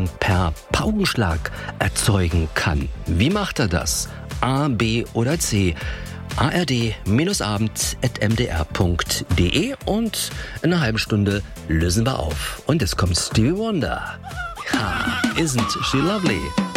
Spannung per Paukenschlag erzeugen kann. Wie macht er das? A, B oder C? ard-abend@mdr.de und in einer halben Stunde lösen wir auf. Und jetzt kommt Stevie Wonder. Ha, isn't she lovely?